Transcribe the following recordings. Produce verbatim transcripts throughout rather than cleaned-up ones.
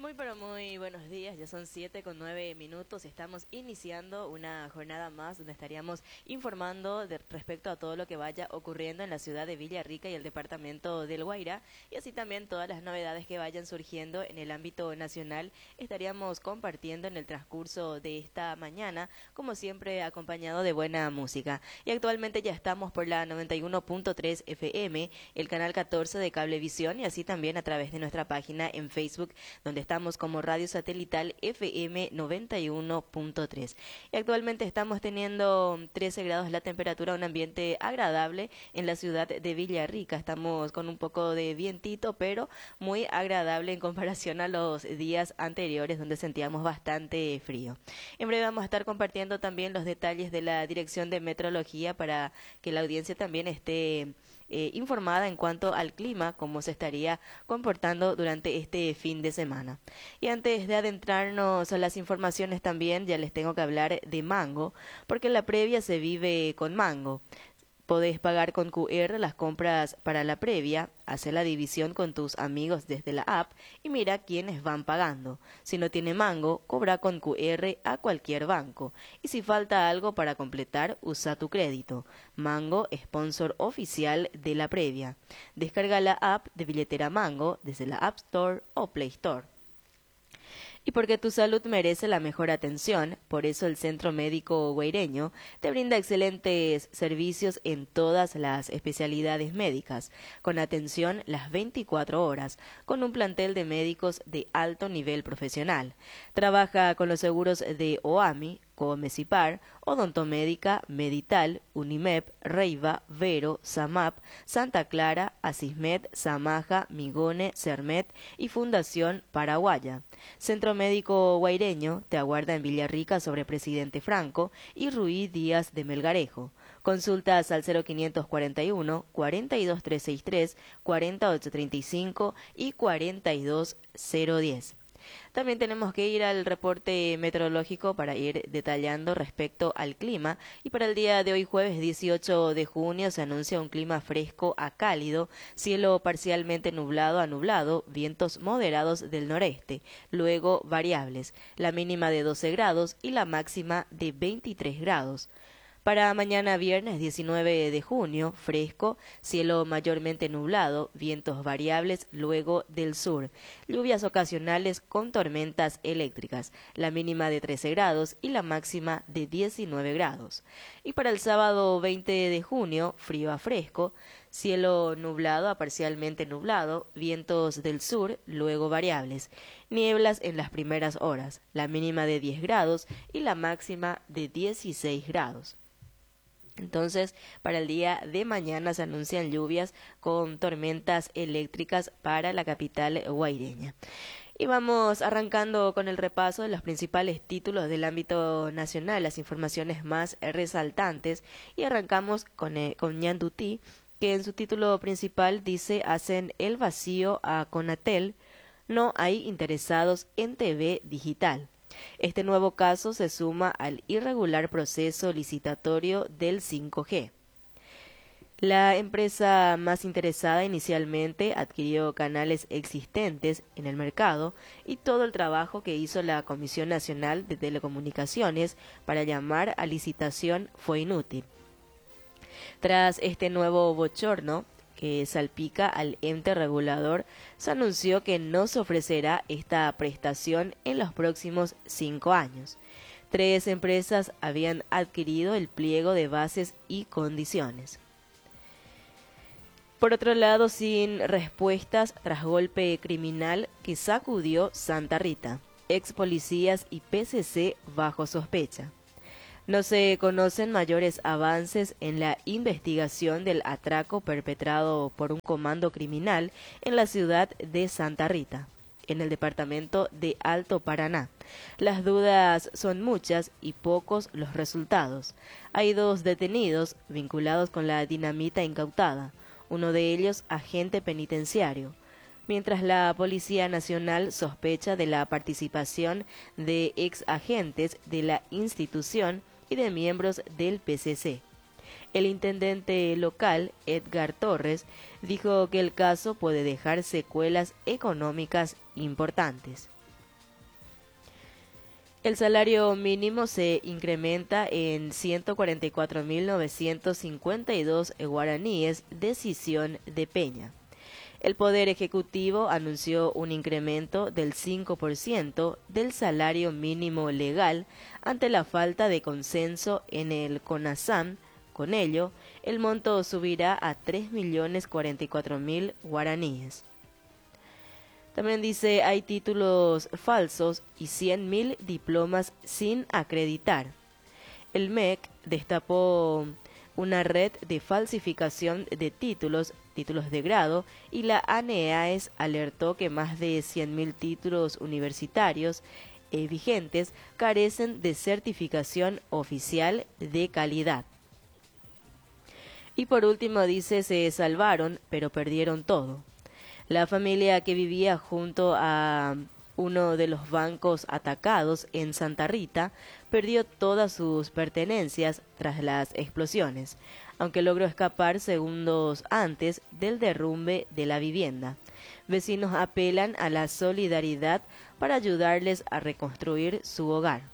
Muy pero muy buenos días, ya son siete con nueve minutos, estamos iniciando una jornada más donde estaríamos informando de, respecto a todo lo que vaya ocurriendo en la ciudad de Villarrica y el departamento del Guairá, y así también todas las novedades que vayan surgiendo en el ámbito nacional estaríamos compartiendo en el transcurso de esta mañana, como siempre acompañado de buena música. Y actualmente ya estamos por la noventa y uno punto tres F M, el canal catorce de Cablevisión, y así también a través de nuestra página en Facebook, donde estamos como Radio Satelital F M noventa y uno punto tres. Y actualmente estamos teniendo trece grados la temperatura, un ambiente agradable en la ciudad de Villarrica. Estamos con un poco de vientito, pero muy agradable en comparación a los días anteriores donde sentíamos bastante frío. En breve vamos a estar compartiendo también los detalles de la Dirección de Meteorología para que la audiencia también esté Eh, informada en cuanto al clima, cómo se estaría comportando durante este fin de semana. Y antes de adentrarnos a las informaciones también, ya les tengo que hablar de Mango, porque la previa se vive con Mango. Podés pagar con Q R las compras para la previa, hacer la división con tus amigos desde la app y mira quiénes van pagando. Si no tiene Mango, cobra con Q R a cualquier banco. Y si falta algo para completar, usa tu crédito. Mango, sponsor oficial de la previa. Descarga la app de billetera Mango desde la App Store o Play Store. Y porque tu salud merece la mejor atención, por eso el Centro Médico Guaireño te brinda excelentes servicios en todas las especialidades médicas, con atención las veinticuatro horas, con un plantel de médicos de alto nivel profesional. Trabaja con los seguros de OAMI, Comecipar, Odontomédica, Medital, Unimep, Reiva, Vero, Samap, Santa Clara, Asismed, Samaja, Migone, Cermet y Fundación Paraguaya. Centro Médico Guaireño te aguarda en Villarrica sobre Presidente Franco y Ruiz Díaz de Melgarejo. Consultas al cero quinientos cuarenta y uno, cuarenta y dos trescientos sesenta y tres, cuarenta y ocho treinta y cinco y cuarenta y dos cero diez. También tenemos que ir al reporte meteorológico para ir detallando respecto al clima, y para el día de hoy jueves dieciocho de junio se anuncia un clima fresco a cálido, cielo parcialmente nublado a nublado, vientos moderados del noreste, luego variables, la mínima de doce grados y la máxima de veintitrés grados. Para mañana viernes diecinueve de junio, fresco, cielo mayormente nublado, vientos variables luego del sur, lluvias ocasionales con tormentas eléctricas, la mínima de trece grados y la máxima de diecinueve grados. Y para el sábado veinte de junio, frío a fresco, cielo nublado a parcialmente nublado, vientos del sur, luego variables, nieblas en las primeras horas, la mínima de diez grados y la máxima de dieciséis grados. Entonces, para el día de mañana se anuncian lluvias con tormentas eléctricas para la capital guaireña. Y vamos arrancando con el repaso de los principales títulos del ámbito nacional, las informaciones más resaltantes, y arrancamos con, eh, con Ñandutí, que en su título principal dice: hacen el vacío a Conatel, no hay interesados en T V digital. Este nuevo caso se suma al irregular proceso licitatorio del cinco G. La empresa más interesada inicialmente adquirió canales existentes en el mercado, y todo el trabajo que hizo la Comisión Nacional de Telecomunicaciones para llamar a licitación fue inútil. Tras este nuevo bochorno que salpica al ente regulador, se anunció que no se ofrecerá esta prestación en los próximos cinco años. Tres empresas habían adquirido el pliego de bases y condiciones. Por otro lado, sin respuestas tras golpe criminal que sacudió Santa Rita, ex policías y P C C bajo sospecha. No se conocen mayores avances en la investigación del atraco perpetrado por un comando criminal en la ciudad de Santa Rita, en el departamento de Alto Paraná. Las dudas son muchas y pocos los resultados. Hay dos detenidos vinculados con la dinamita incautada, uno de ellos agente penitenciario, mientras la Policía Nacional sospecha de la participación de ex agentes de la institución y de miembros del P C C. El intendente local, Edgar Torres, dijo que el caso puede dejar secuelas económicas importantes. El salario mínimo se incrementa en ciento cuarenta y cuatro mil novecientos cincuenta y dos guaraníes, decisión de Peña. El Poder Ejecutivo anunció un incremento del cinco por ciento del salario mínimo legal ante la falta de consenso en el CONASAM. Con ello, el monto subirá a tres millones cuarenta y cuatro mil guaraníes. También dice, hay títulos falsos y cien mil diplomas sin acreditar. El M E C destapó una red de falsificación de títulos, títulos de grado, y la ANEAES alertó que más de cien mil títulos universitarios eh, vigentes carecen de certificación oficial de calidad. Y por último dice, se salvaron, pero perdieron todo. La familia que vivía junto a uno de los bancos atacados en Santa Rita perdió todas sus pertenencias tras las explosiones, aunque logró escapar segundos antes del derrumbe de la vivienda. Vecinos apelan a la solidaridad para ayudarles a reconstruir su hogar.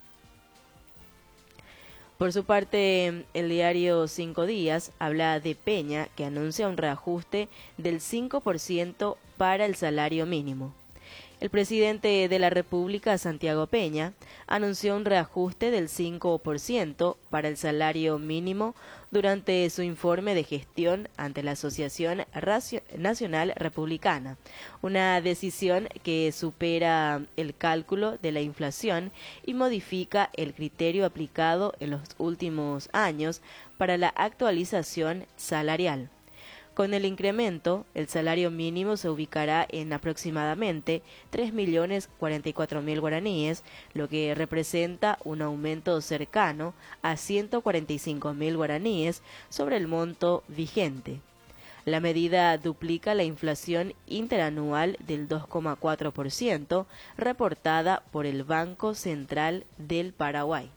Por su parte, el diario Cinco Días habla de Peña, que anuncia un reajuste del cinco por ciento para el salario mínimo. El presidente de la República, Santiago Peña, anunció un reajuste del cinco por ciento para el salario mínimo durante su informe de gestión ante la Asociación Nacional Republicana, una decisión que supera el cálculo de la inflación y modifica el criterio aplicado en los últimos años para la actualización salarial. Con el incremento, el salario mínimo se ubicará en aproximadamente tres millones cuarenta y cuatro mil guaraníes, lo que representa un aumento cercano a ciento cuarenta y cinco mil guaraníes sobre el monto vigente. La medida duplica la inflación interanual del dos coma cuatro por ciento reportada por el Banco Central del Paraguay.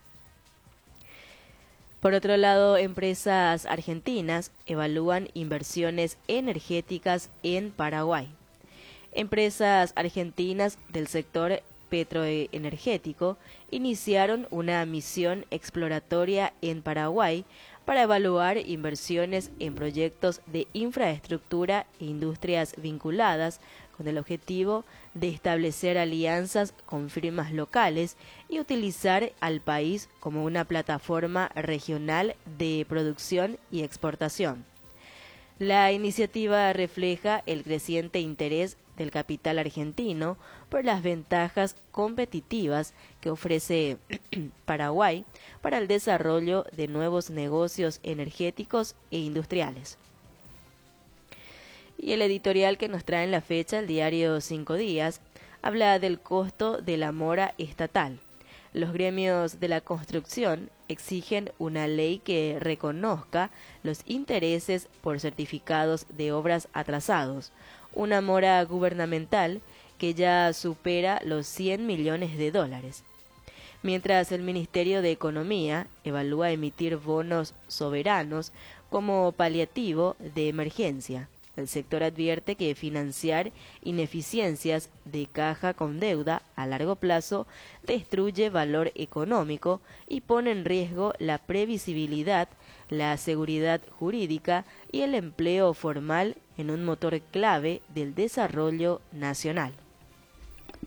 Por otro lado, empresas argentinas evalúan inversiones energéticas en Paraguay. Empresas argentinas del sector petroenergético iniciaron una misión exploratoria en Paraguay para evaluar inversiones en proyectos de infraestructura e industrias vinculadas con el objetivo de establecer alianzas con firmas locales y utilizar al país como una plataforma regional de producción y exportación. La iniciativa refleja el creciente interés del capital argentino por las ventajas competitivas que ofrece Paraguay para el desarrollo de nuevos negocios energéticos e industriales. Y el editorial que nos trae en la fecha, el diario Cinco Días, habla del costo de la mora estatal. Los gremios de la construcción exigen una ley que reconozca los intereses por certificados de obras atrasados, una mora gubernamental que ya supera los cien millones de dólares. Mientras el Ministerio de Economía evalúa emitir bonos soberanos como paliativo de emergencia. El sector advierte que financiar ineficiencias de caja con deuda a largo plazo destruye valor económico y pone en riesgo la previsibilidad, la seguridad jurídica y el empleo formal en un motor clave del desarrollo nacional.